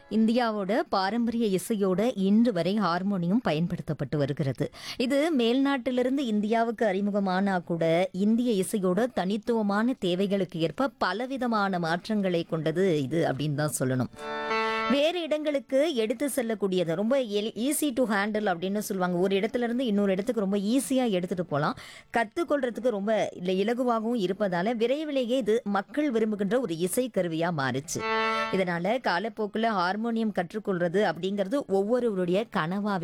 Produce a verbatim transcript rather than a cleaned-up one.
இந்தியாவோட பாரம்பரிய இசையோட இன்று வரை ஹார்மோனியம் பயன்படுத்தப்பட்டு வருகிறது. இது மேல்நாட்டிலிருந்து இந்தியாவுக்கு அறிமுகமானா கூட இந்திய இசையோட தனித்துவமான தேவைகளுக்கு ஏற்ப பலவிதமான மாற்றங்களை கொண்டது இது அப்படின்னு தான் சொல்லணும். வேறு இடங்களுக்கு எடுத்து செல்லக்கூடியது ரொம்ப ஈஸி டு ஹேண்டில் அப்படின்னு சொல்லுவாங்க. ஒரு இடத்துல இருந்து இன்னொரு இடத்துக்கு ரொம்ப ஈஸியா எடுத்துட்டு போகலாம். கற்றுக்கொள்றதுக்கு ரொம்ப இல்ல இலகுவாகவும் இருப்பதால விரைவிலேயே இது மக்கள் விரும்புகின்ற ஒரு இசை கருவியா மாறுச்சு. இதனால காலப்போக்கில் ஹார்மோனியம் கற்றுக்கொள்றது அப்படிங்கிறது ஒவ்வொருவருடைய கனவாவே